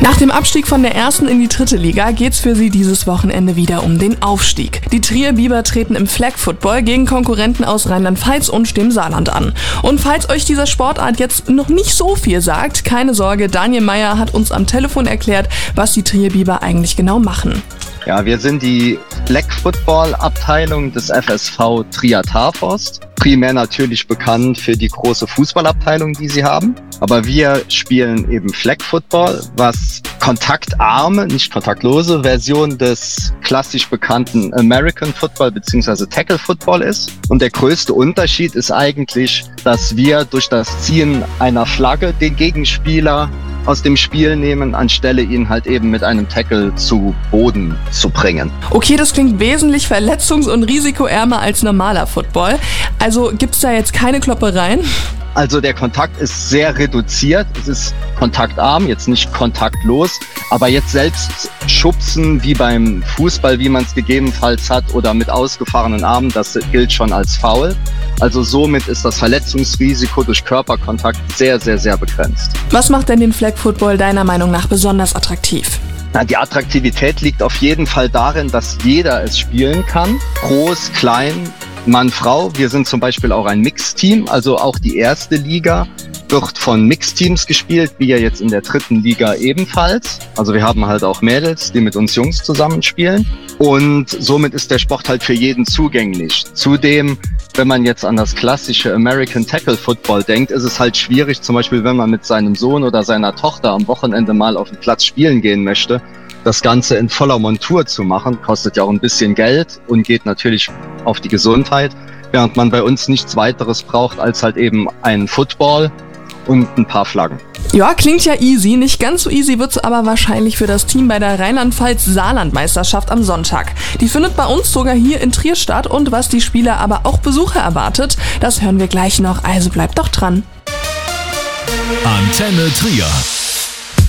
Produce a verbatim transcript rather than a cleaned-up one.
Nach dem Abstieg von der ersten in die dritte Liga geht's für sie dieses Wochenende wieder um den Aufstieg. Die Trier Biber treten im Flag Football gegen Konkurrenten aus Rheinland-Pfalz und dem Saarland an. Und falls euch diese Sportart jetzt noch nicht so viel sagt, keine Sorge, Daniel Meyer hat uns am Telefon erklärt, was die Trier Biber eigentlich genau machen. Ja, wir sind die Flag Football Abteilung des F S V Trier Taforst. Primär natürlich bekannt für die große Fußballabteilung, die sie haben. Aber wir spielen eben Flag Football, was kontaktarme, nicht kontaktlose Version des klassisch bekannten American Football bzw. Tackle Football ist. Und der größte Unterschied ist eigentlich, dass wir durch das Ziehen einer Flagge den Gegenspieler aus dem Spiel nehmen, anstelle ihn halt eben mit einem Tackle zu Boden zu bringen. Okay, das klingt wesentlich verletzungs- und risikoärmer als normaler Football. Also gibt's da jetzt keine Kloppereien? Also der Kontakt ist sehr reduziert. Es ist kontaktarm, jetzt nicht kontaktlos. Aber jetzt selbst schubsen wie beim Fußball, wie man es gegebenenfalls hat, oder mit ausgefahrenen Armen, das gilt schon als Foul. Also somit ist das Verletzungsrisiko durch Körperkontakt sehr, sehr, sehr begrenzt. Was macht denn den Flag Football deiner Meinung nach besonders attraktiv? Na, die Attraktivität liegt auf jeden Fall darin, dass jeder es spielen kann. Groß, klein, Mann, Frau. Wir sind zum Beispiel auch ein Mixteam, also auch die erste Liga wird von Mixteams gespielt, wie ja jetzt in der dritten Liga ebenfalls. Also wir haben halt auch Mädels, die mit uns Jungs zusammenspielen. Und somit ist der Sport halt für jeden zugänglich. Zudem, wenn man jetzt an das klassische American Tackle Football denkt, ist es halt schwierig, zum Beispiel wenn man mit seinem Sohn oder seiner Tochter am Wochenende mal auf den Platz spielen gehen möchte, das Ganze in voller Montur zu machen, kostet ja auch ein bisschen Geld und geht natürlich auf die Gesundheit, während man bei uns nichts weiteres braucht als halt eben einen Football und ein paar Flaggen. Ja, klingt ja easy. Nicht ganz so easy wird's aber wahrscheinlich für das Team bei der Rheinland-Pfalz-Saarland-Meisterschaft am Sonntag. Die findet bei uns sogar hier in Trier statt und was die Spieler, aber auch Besucher erwartet, das hören wir gleich noch, also bleibt doch dran. Antenne Trier.